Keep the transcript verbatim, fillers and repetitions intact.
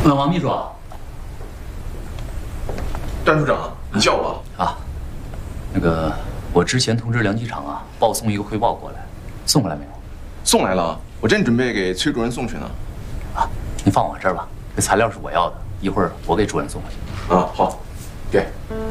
那王秘书啊， 段处长，你叫我啊？那个，我之前通知梁机长啊，报送一个汇报过来，送过来没有？ 送来了，我正准备给崔主任送去呢。 啊，你放我这儿吧，这材料是我要的，一会儿我给主任送过去。 啊，好，给。